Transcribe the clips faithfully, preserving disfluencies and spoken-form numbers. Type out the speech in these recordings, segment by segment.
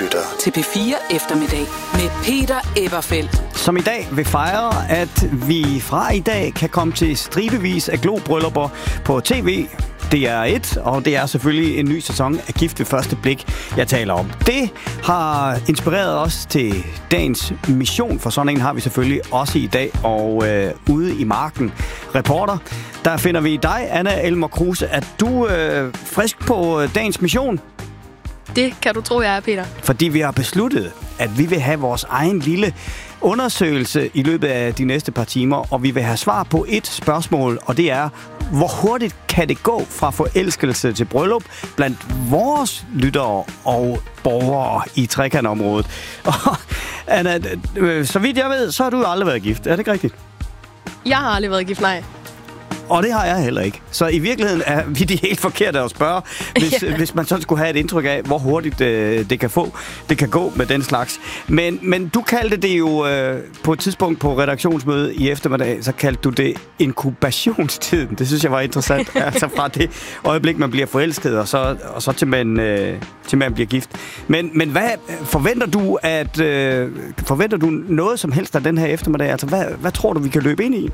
lyttere til P fire Eftermiddag med Peter Eberfeldt, som i dag vil fejre, at vi fra i dag kan komme til stribevis af globryllupper på tv. Det er et, og det er selvfølgelig en ny sæson af Gift ved første blik, jeg taler om. Det har inspireret os til dagens mission, for sådan en har vi selvfølgelig også i dag, og øh, ude i marken. Reporter, der finder vi dig, Anna Elmer Kruse. Er du øh, frisk på dagens mission? Det kan du tro, jeg er, Peter. Fordi vi har besluttet, at vi vil have vores egen lille undersøgelse i løbet af de næste par timer, og vi vil have svar på et spørgsmål, og det er, hvor hurtigt kan det gå fra forelskelse til bryllup blandt vores lyttere og borgere i trekantområdet? Og Anna, så vidt jeg ved, så har du aldrig været gift. Er det ikke rigtigt? Jeg har aldrig været gift, nej. Og det har jeg heller ikke. Så i virkeligheden er vi de helt forkerte at spørge, hvis, ja. hvis man så skulle have et indtryk af, hvor hurtigt øh, det kan få, det kan gå med den slags. Men, men du kaldte det jo øh, på et tidspunkt på redaktionsmøde i eftermiddag, så kaldte du det inkubationstiden. Det synes jeg var interessant. Altså fra det øjeblik, man bliver forelsket, og så, og så til, man, øh, til man bliver gift. Men, men hvad forventer du, at øh, forventer du noget som helst af den her eftermiddag? Altså hvad, hvad tror du, vi kan løbe ind i?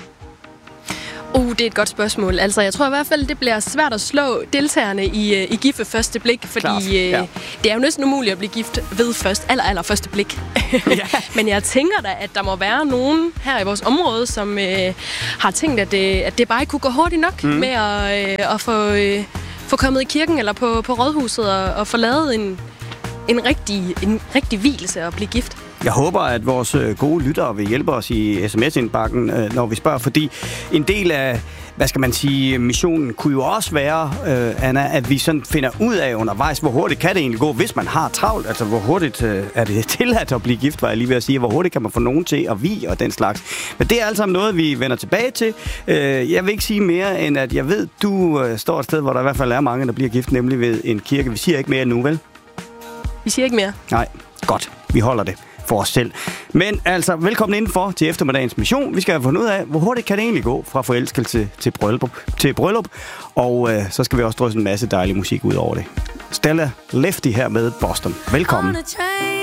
Uh, det er et godt spørgsmål. Altså, jeg tror i hvert fald, det bliver svært at slå deltagerne i, i gift ved første blik, fordi Klart, ja. øh, det er jo næsten umuligt at blive gift ved først, aller, aller første blik. Ja. Men jeg tænker da, at der må være nogen her i vores område, som øh, har tænkt, at det, at det bare ikke kunne gå hurtigt nok mm. med at, øh, at få, øh, få kommet i kirken eller på, på rådhuset og, og få lavet en, en rigtig, en rigtig hvilelse og blive gift. Jeg håber, at vores gode lyttere vil hjælpe os i sms-indbakken, når vi spørger, fordi en del af, hvad skal man sige, missionen kunne jo også være, øh, Anna, at vi sådan finder ud af undervejs, hvor hurtigt kan det egentlig gå, hvis man har travlt, altså hvor hurtigt øh, er det tilladt at blive gift, var jeg lige ved at sige, hvor hurtigt kan man få nogen til at vie og den slags. Men det er altså noget, vi vender tilbage til. Øh, jeg vil ikke sige mere, end at jeg ved, du øh, står et sted, hvor der i hvert fald er mange, der bliver gift, nemlig ved en kirke. Vi siger ikke mere nu, vel? Vi siger ikke mere. Nej, godt. Vi holder det for os selv. Men altså, velkommen indenfor til eftermiddagens mission. Vi skal have fundet ud af, hvor hurtigt kan det egentlig gå fra forelskelse til bryllup. Til bryllup. Og øh, så skal vi også drøse en masse dejlig musik ud over det. Stella Lefty her med Boston. Velkommen.